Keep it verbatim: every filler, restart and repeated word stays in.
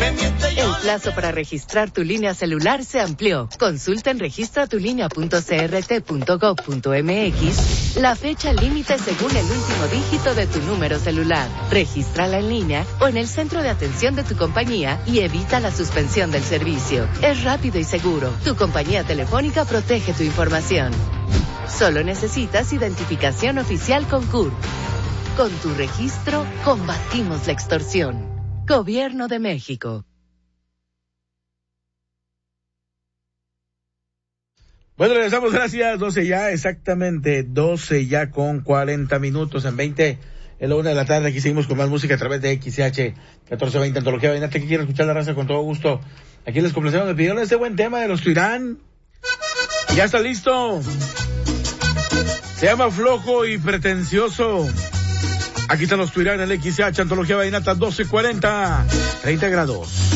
El plazo para registrar tu línea celular se amplió. Consulta en registratulinea punto c r t punto gov punto m x la fecha límite según el último dígito de tu número celular. Regístrala en línea o en el centro de atención de tu compañía y evita la suspensión del servicio. Es rápido y seguro. Tu compañía telefónica protege tu información. Solo necesitas identificación oficial con C U R. Con tu registro, combatimos la extorsión. Gobierno de México. Bueno, regresamos, gracias. doce ya, exactamente, doce ya con cuarenta minutos en veinte, en la una de la tarde. Aquí seguimos con más música a través de X C H catorce veinte, Antología Vallenata. Que quiero escuchar la raza con todo gusto. Aquí les complacemos, me pidieron este buen tema de los Tuirán. Ya está listo. Se llama Flojo y Pretencioso. Aquí están los Tuirán en el X C H, Antología Vallenata doce cuarenta, treinta grados.